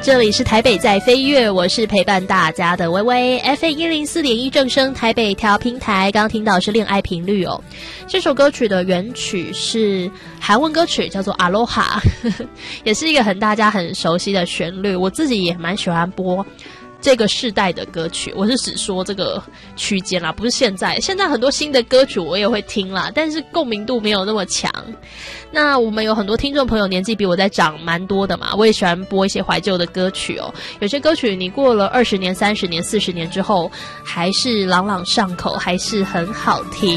这里是台北在飞跃，我是陪伴大家的微微 FM104.1 正声台北调频台。刚刚听到是恋爱频率哦，这首歌曲的原曲是韩文歌曲，叫做 Aloha 也是一个大家很熟悉的旋律，我自己也蛮喜欢播这个世代的歌曲，我是只说这个区间啦，不是现在很多新的歌曲我也会听啦，但是共鸣度没有那么强。那我们有很多听众朋友年纪比我在长蛮多的嘛，我也喜欢播一些怀旧的歌曲哦。有些歌曲你过了20年、30年、40年之后，还是朗朗上口，还是很好听。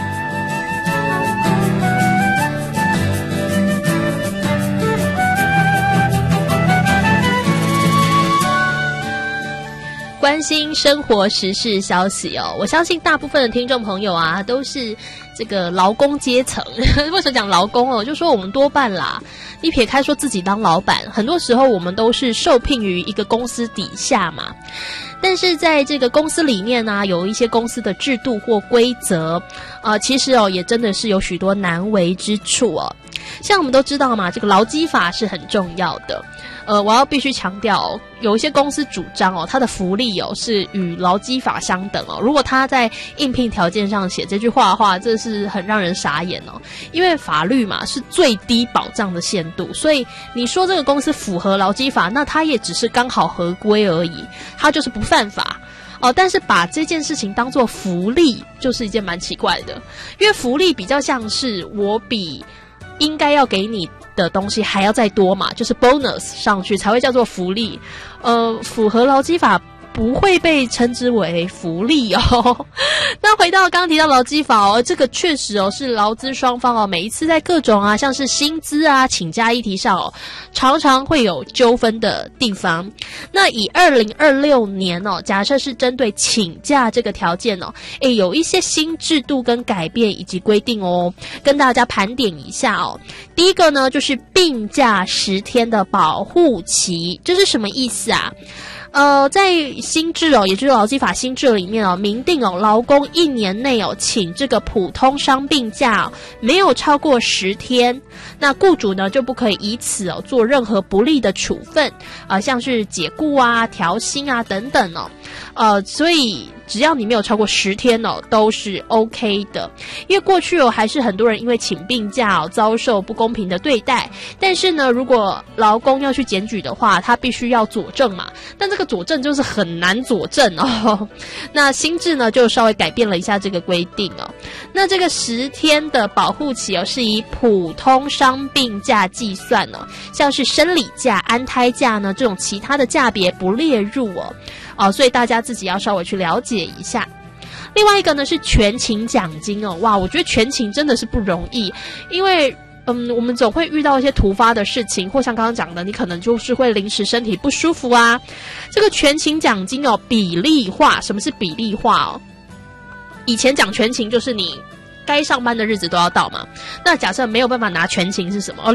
关心生活时事消息哦，我相信大部分的听众朋友啊，都是这个劳工阶层。为什么讲劳工哦？就说我们多半啦，你撇开说自己当老板，很多时候我们都是受聘于一个公司底下嘛。但是在这个公司里面呢，有一些公司的制度或规则，其实哦，也真的是有许多难为之处哦。像我们都知道嘛，这个劳基法是很重要的。我要必须强调哦，有一些公司主张哦，它的福利哦是与劳基法相等哦。如果他在应聘条件上写这句话的话，这是很让人傻眼哦。因为法律嘛是最低保障的限度，所以你说这个公司符合劳基法，那它也只是刚好合规而已，它就是不犯法。但是把这件事情当作福利，就是一件蛮奇怪的，因为福利比较像是我比应该要给你的东西还要再多嘛，就是 bonus 上去才会叫做福利。符合劳基法不会被称之为福利哦。那回到刚刚提到劳基法哦，这个确实哦是劳资双方哦，每一次在各种像是薪资啊、请假议题上哦，常常会有纠纷的地方。那以2026年哦，假设是针对请假这个条件哦，有一些新制度跟改变以及规定哦，跟大家盘点一下哦。第一个呢，就是病假10天的保护期，这是什么意思啊？在新制哦，也就是劳基法新制里面哦，明定哦，劳工1年内哦，请这个普通伤病假哦，没有超过10天，那雇主呢就不可以以此哦做任何不利的处分像是解雇啊、调薪啊等等哦，所以只要你没有超过10天哦，都是 OK 的。因为过去哦，还是很多人因为请病假哦，遭受不公平的对待。但是呢，如果劳工要去检举的话，他必须要佐证嘛。但这个佐证就是很难佐证哦。那新制呢，就稍微改变了一下这个规定哦。那这个10天的保护期哦，是以普通伤病假计算哦，像是生理假、安胎假呢，这种其他的假别不列入哦，所以大家自己要稍微去了解一下。另外一个呢是全勤奖金哦，哇，我觉得全勤真的是不容易，因为我们总会遇到一些突发的事情，或像刚刚讲的，你可能就是会临时身体不舒服啊。这个全勤奖金哦，比例化，什么是比例化哦？以前讲全勤就是你该上班的日子都要到嘛，那假设没有办法拿全勤是什么？